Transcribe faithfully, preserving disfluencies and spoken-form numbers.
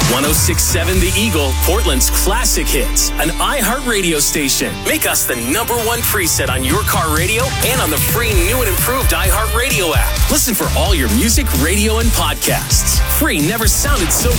ten sixty-seven The Eagle, Portland's classic hits, an iHeartRadio station. Make us the number one preset on your car radio and on the free new and improved iHeartRadio app. Listen for all your music, radio, and podcasts. Free never sounded so